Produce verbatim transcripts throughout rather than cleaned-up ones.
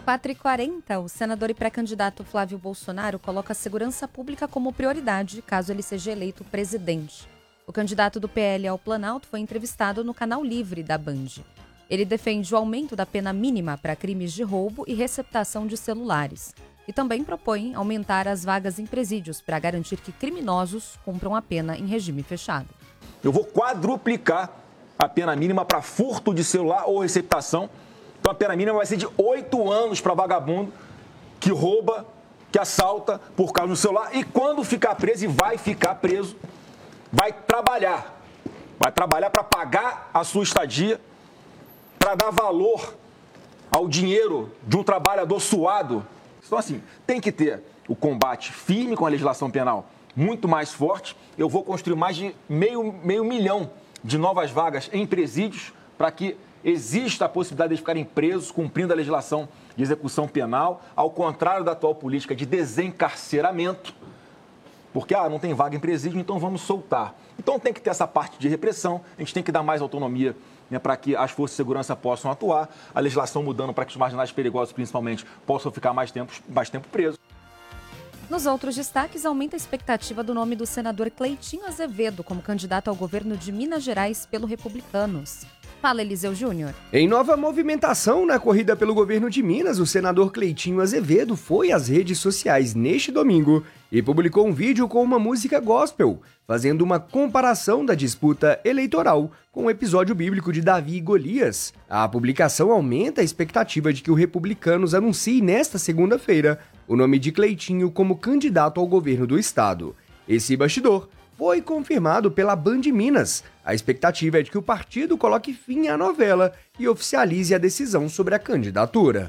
quatro e quarenta, o senador e pré-candidato Flávio Bolsonaro coloca a segurança pública como prioridade caso ele seja eleito presidente. O candidato do P L ao Planalto foi entrevistado no Canal Livre da Band. Ele defende o aumento da pena mínima para crimes de roubo e receptação de celulares. E também propõe aumentar as vagas em presídios para garantir que criminosos cumpram a pena em regime fechado. Eu vou quadruplicar a pena mínima para furto de celular ou receptação. Então a pena mínima vai ser de oito anos para vagabundo que rouba, que assalta por causa do celular. E quando ficar preso, e vai ficar preso, vai trabalhar. Vai trabalhar para pagar a sua estadia, para dar valor ao dinheiro de um trabalhador suado. Então, assim, tem que ter o combate firme com a legislação penal muito mais forte. Eu vou construir mais de meio, meio milhão de novas vagas em presídios para que exista a possibilidade de ficarem presos cumprindo a legislação de execução penal, ao contrário da atual política de desencarceramento, porque ah, não tem vaga em presídio, então vamos soltar. Então tem que ter essa parte de repressão, a gente tem que dar mais autonomia, né, para que as forças de segurança possam atuar, a legislação mudando para que os marginais perigosos, principalmente, possam ficar mais tempo, mais tempo presos. Nos outros destaques, aumenta a expectativa do nome do senador Cleitinho Azevedo como candidato ao governo de Minas Gerais pelo Republicanos. Fala, Eliseu Júnior. Em nova movimentação na corrida pelo governo de Minas, o senador Cleitinho Azevedo foi às redes sociais neste domingo e publicou um vídeo com uma música gospel, fazendo uma comparação da disputa eleitoral com o episódio bíblico de Davi e Golias. A publicação aumenta a expectativa de que o Republicanos anuncie nesta segunda-feira o nome de Cleitinho como candidato ao governo do estado. Esse bastidor foi confirmado pela Band Minas. A expectativa é de que o partido coloque fim à novela e oficialize a decisão sobre a candidatura.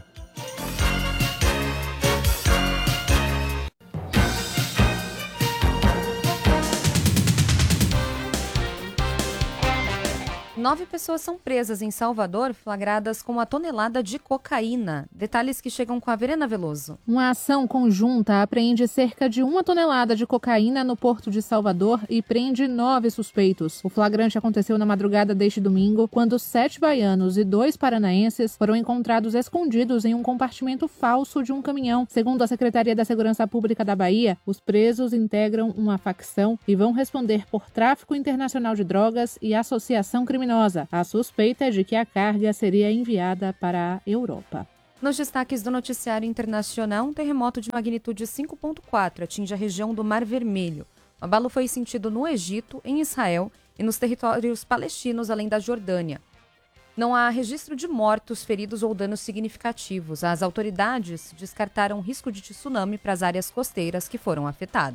Nove pessoas são presas em Salvador, flagradas com uma tonelada de cocaína. Detalhes que chegam com a Verena Veloso. Uma ação conjunta apreende cerca de uma tonelada de cocaína no porto de Salvador e prende nove suspeitos. O flagrante aconteceu na madrugada deste domingo, quando sete baianos e dois paranaenses foram encontrados escondidos em um compartimento falso de um caminhão. Segundo a Secretaria da Segurança Pública da Bahia, os presos integram uma facção e vão responder por tráfico internacional de drogas e associação criminosa. A suspeita é de que a carga seria enviada para a Europa. Nos destaques do noticiário internacional, um terremoto de magnitude cinco ponto quatro atinge a região do Mar Vermelho. O abalo foi sentido no Egito, em Israel e nos territórios palestinos, além da Jordânia. Não há registro de mortos, feridos ou danos significativos. As autoridades descartaram risco de tsunami para as áreas costeiras que foram afetadas.